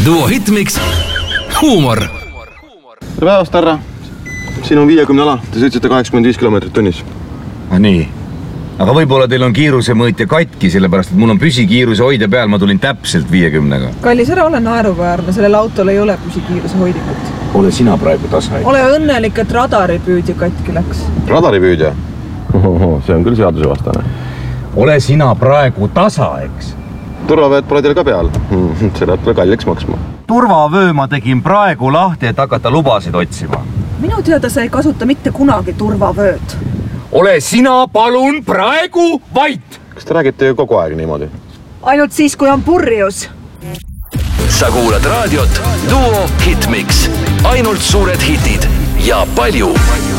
Duo Hitmix. Huumor. Tere päevast, härra. Siin on 50 ala. Te sõitsite 85 kilomeetrit tunnis. Nii. Aga võib-olla teil on kiirusemõõtja katki, sellepärast, et mul on püsikiiruse hoidja peal, ma tulin täpselt 50-ga. Kallis, ära ole naeruväärne, sellel autol ei ole püsikiiruse hoidikut. Ole sina praegu tasa. Ole õnnelik, et radaripüüdja katki läks. Radaripüüdja? See on küll seadusevastane. Ole sina praegu tasa, eks? Turvavööd pole teil ka peal. See läheb kalliks maksma. Turvavöö ma tegin praegu lahti, et hakata lubasid otsima. Minu teada sa ei kasuta mitte kunagi turvavööd. Ole sina palun praegu vait! Kas te räägite ju kogu aeg niimoodi? Ainult siis, kui on purjus. Sa kuulad raadiot Duo Hitmix. Ainult suured hitid ja palju